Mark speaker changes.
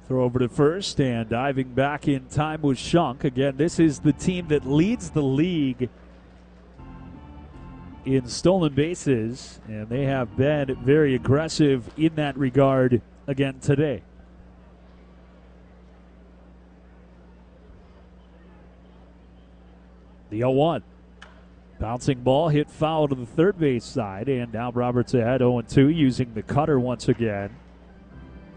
Speaker 1: Throw over to first, and diving back in time was Shunk. Again, this is the team that leads the league in stolen bases, and they have been very aggressive in that regard again today. The 0-1. Bouncing ball hit foul to the third base side, and now Roberts ahead 0-2 using the cutter once again.